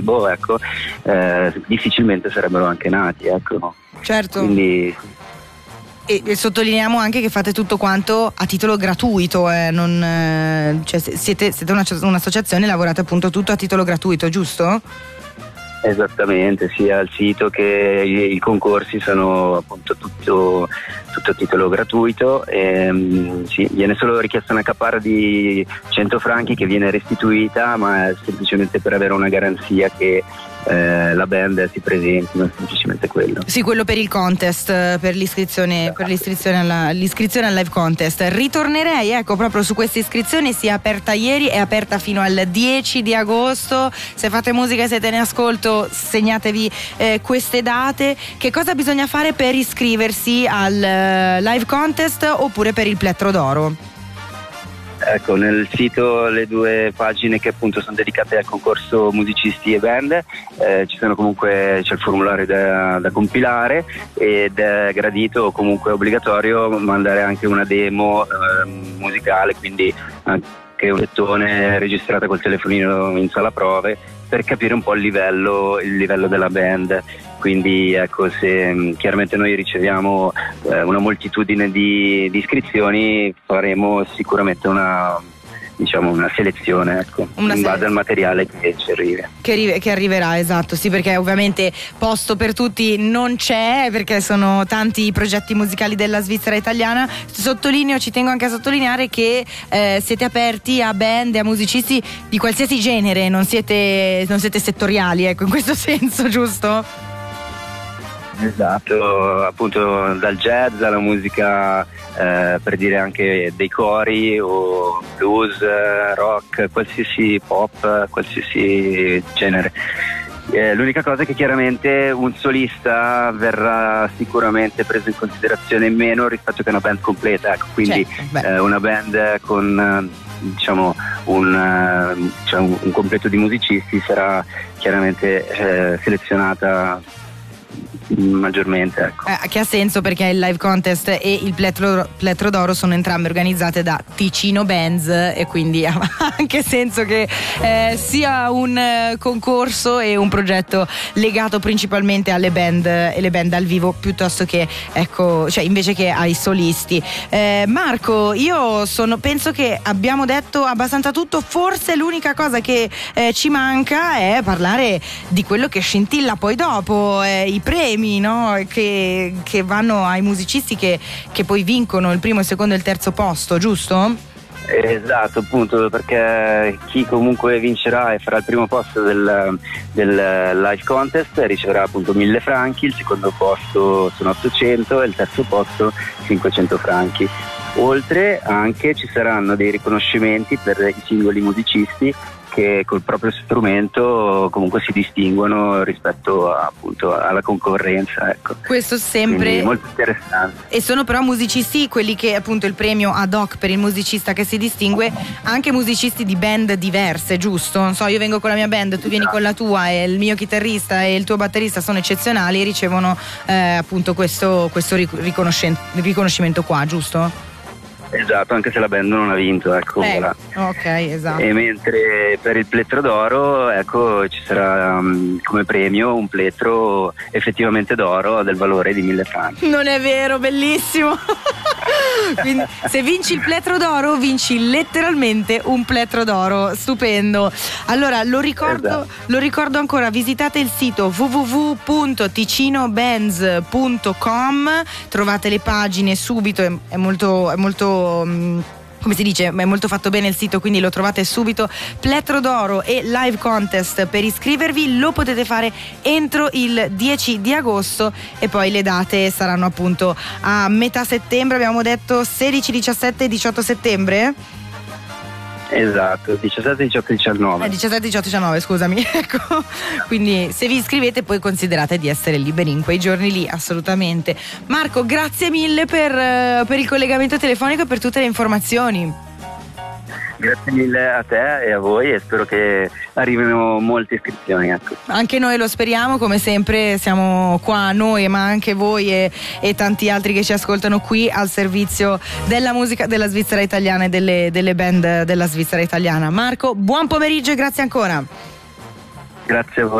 albo, ecco, difficilmente sarebbero anche nati, ecco. Certo. Quindi e sottolineiamo anche che fate tutto quanto a titolo gratuito, cioè siete un'associazione, lavorate appunto tutto a titolo gratuito, giusto? esattamente, sia il sito che i concorsi sono appunto tutto a titolo gratuito e sì, viene solo richiesta una caparra di 100 franchi che viene restituita, ma è semplicemente per avere una garanzia che la band si presenti, non semplicemente quello. Sì, quello per il contest, per l'iscrizione al live contest. Ritornerei proprio su questa iscrizione, si è aperta ieri, è aperta fino al 10 di agosto. Se fate musica e siete in ascolto, segnatevi queste date. Che cosa bisogna fare per iscriversi al live contest oppure per il plettro d'oro? Ecco, nel sito le due pagine che appunto sono dedicate al concorso musicisti e band, c'è il formulario da compilare ed è gradito o comunque obbligatorio mandare anche una demo musicale, quindi anche un lettone registrato col telefonino in sala prove per capire un po' il livello della band. Quindi ecco, se chiaramente noi riceviamo una moltitudine di iscrizioni, faremo sicuramente una selezione, in base al materiale che ci arriva. Che arriverà, esatto, sì, perché ovviamente posto per tutti non c'è, perché sono tanti i progetti musicali della Svizzera italiana. Ci tengo anche a sottolineare che siete aperti a band e a musicisti di qualsiasi genere, non siete settoriali, ecco, in questo senso, giusto? Esatto, appunto dal jazz alla musica, per dire anche dei cori o blues, rock, qualsiasi pop, qualsiasi genere. L'unica cosa è che chiaramente un solista verrà sicuramente preso in considerazione meno rispetto che una band completa, ecco. Quindi una band con un completo di musicisti sarà chiaramente selezionata maggiormente, ecco. Che ha senso, perché il live contest e il plettro d'oro sono entrambe organizzate da Ticino Bands e quindi ha anche senso che sia un concorso e un progetto legato principalmente alle band e le band dal vivo piuttosto che invece che ai solisti. Marco, penso che abbiamo detto abbastanza tutto. Forse l'unica cosa che ci manca è parlare di quello che scintilla poi dopo, i premi, no? Che vanno ai musicisti che poi vincono il primo, il secondo e il terzo posto, giusto? Esatto, appunto, perché chi comunque vincerà e farà il primo posto del live contest riceverà appunto 1000 franchi, il secondo posto sono 800 e il terzo posto 500 franchi. Oltre anche ci saranno dei riconoscimenti per i singoli musicisti che col proprio strumento comunque si distinguono rispetto appunto alla concorrenza, ecco. Questo sempre. Quindi molto interessante. E sono però musicisti, quelli che appunto il premio ad hoc per il musicista che si distingue, anche musicisti di band diverse, giusto? Non so, io vengo con la mia band, tu vieni con la tua e il mio chitarrista e il tuo batterista sono eccezionali e ricevono appunto questo riconoscimento qua, giusto? Esatto, anche se la band non ha vinto, ecco. Voilà. Ok, esatto. E mentre per il plettro d'oro, ecco, ci sarà come premio un plettro effettivamente d'oro del valore di 1000 franchi. Non è vero, bellissimo. Quindi, se vinci il plettro d'oro, vinci letteralmente un plettro d'oro, stupendo. Allora lo ricordo ancora, visitate il sito www.ticinobands.com, trovate le pagine subito, è molto come si dice, è molto fatto bene il sito, quindi lo trovate subito. Plettro d'oro e live contest per iscrivervi lo potete fare entro il 10 di agosto e poi le date saranno appunto a metà settembre, abbiamo detto 16, 17 e 18 settembre. Esatto, 17, 18, 19. 17, 18, 19, scusami. Ecco. Quindi se vi iscrivete poi considerate di essere liberi in quei giorni lì, assolutamente. Marco, grazie mille per il collegamento telefonico e per tutte le informazioni. Grazie mille a te e a voi e spero che arrivino molte iscrizioni, ecco. Anche noi lo speriamo, come sempre siamo qua noi, ma anche voi e tanti altri che ci ascoltano qui al servizio della musica della Svizzera italiana e delle band della Svizzera italiana. Marco, buon pomeriggio e grazie ancora. Grazie a voi.